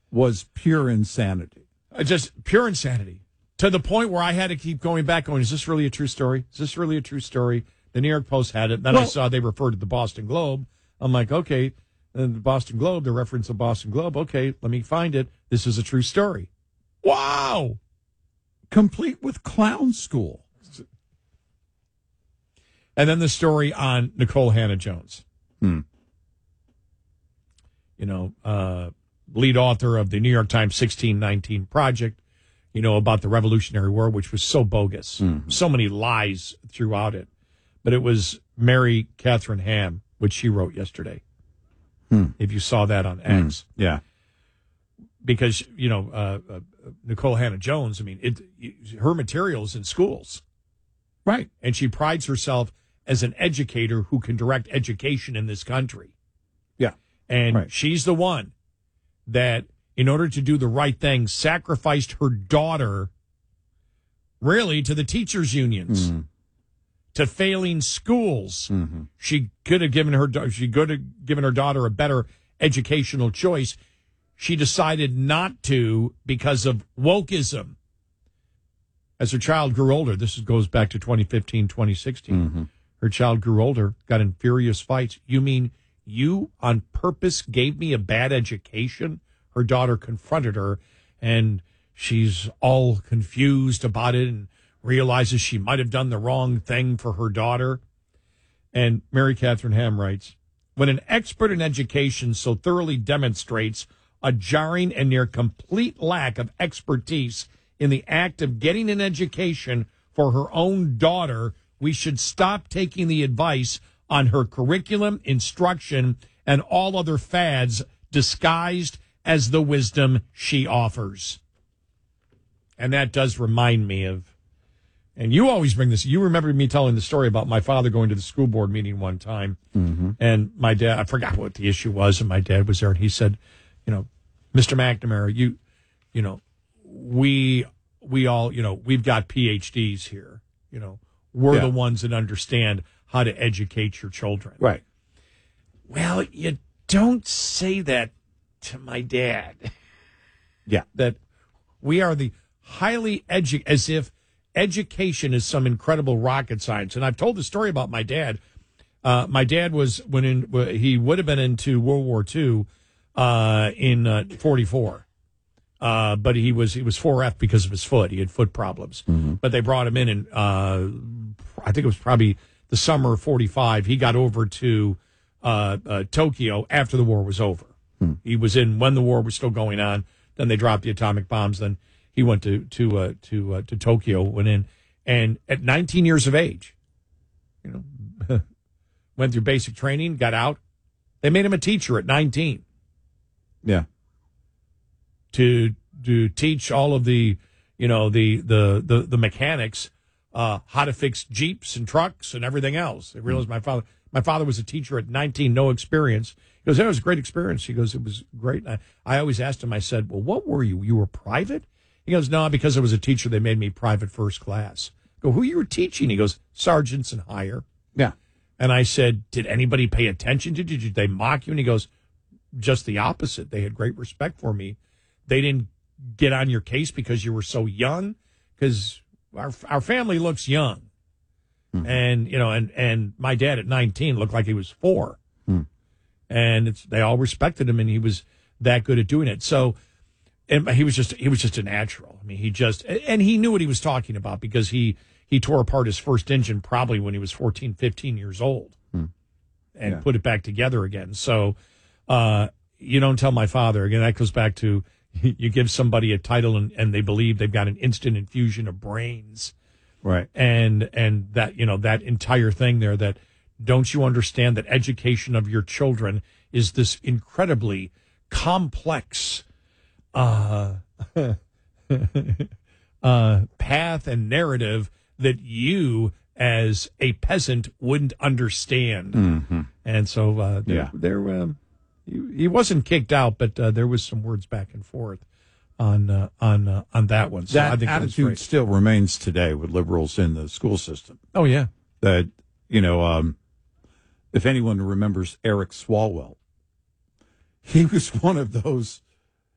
was pure insanity. Just pure insanity. To the point where I had to keep going back, going, is this really a true story? Is this really a true story? The New York Post had it. Then I saw they referred to the Boston Globe. I'm like, okay, and the Boston Globe, the reference to Boston Globe. Okay, let me find it. This is a true story. Wow. Complete with clown school. And then the story on Nicole Hannah-Jones. Hmm. You know, lead author of the New York Times 1619 Project, you know, about the Revolutionary War, which was so bogus. Mm-hmm. So many lies throughout it. But it was Mary Catherine Ham, which she wrote yesterday. If you saw that on X. Yeah. Because, you know, Nicole Hannah-Jones, I mean, her material is in schools. Right. And she prides herself as an educator who can direct education in this country. Yeah. And she's the one that, in order to do the right thing, sacrificed her daughter, really, to the teachers' unions, to failing schools. Mm-hmm. She could have given her daughter a better educational choice. She decided not to because of wokeism. As her child grew older, this goes back to 2015, 2016. Her child grew older, got in furious fights. You mean you on purpose gave me a bad education? Her daughter confronted her, and she's all confused about it and realizes she might have done the wrong thing for her daughter. And Mary Catherine Ham writes, when an expert in education so thoroughly demonstrates a jarring and near complete lack of expertise in the act of getting an education for her own daughter, we should stop taking the advice on her curriculum, instruction, and all other fads disguised as the wisdom she offers. And that does remind me of, and you always bring this, you remember me telling the story about my father going to the school board meeting one time, and my dad, I forgot what the issue was, and my dad was there, and he said, you know, Mr. McNamara, you know, we all, you know, we've got PhDs here, you know, we're the ones that understand how to educate your children. Right. Well, you don't say that to my dad. Yeah. That we are the highly as if education is some incredible rocket science. And I've told the story about my dad. My dad he would have been into World War II in 44. But he was 4F because of his foot. He had foot problems. But they brought him in I think it was probably the summer of 45. He got over to Tokyo after the war was over. He was in when the war was still going on. Then they dropped the atomic bombs. Then he went to Tokyo, went in, and at 19 years of age, you know, went through basic training, got out. They made him a teacher at 19. Yeah. To teach all of the, you know, the mechanics how to fix Jeeps and trucks and everything else. I realized my father was a teacher at 19, no experience. He goes, that was a great experience. He goes, it was great. I always asked him, I said, well, what were you? You were private? He goes, no, because I was a teacher, they made me private first class. I go, who you were teaching? He goes, sergeants and higher. Yeah. And I said, did anybody pay attention to you? Did they mock you? And he goes, just the opposite. They had great respect for me. They didn't get on your case because you were so young, because our family looks young. And, you know, and my dad at 19 looked like he was 4. And they all respected him, and he was that good at doing it. So, and he was just a natural. I mean, and he knew what he was talking about, because he tore apart his first engine probably when he was 14, 15 years old and put it back together again. So, you don't tell my father. Again, that goes back to, you give somebody a title and they believe they've got an instant infusion of brains. Right. And that, you know, that entire thing there, that don't you understand that education of your children is this incredibly complex path and narrative that you as a peasant wouldn't understand. And so he wasn't kicked out, but there was some words back and forth on that one. So that I think attitude still remains today with liberals in the school system. Oh yeah, that, you know, if anyone remembers Eric Swalwell, he was one of those